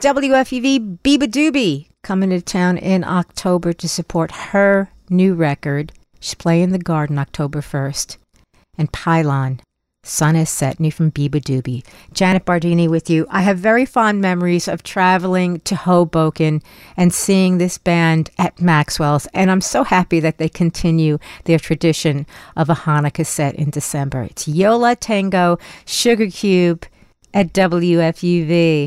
WFUV Biba Doobie coming to town in October to support her new record. She's playing the Garden October 1st. And Pylon, Sun Has Set, new from Biba Doobie. Janet Bardini with you. I have very fond memories of traveling to Hoboken and seeing this band at Maxwell's, and I'm so happy that they continue their tradition of a Hanukkah set in December. It's Yola Tango Sugar Cube at WFUV.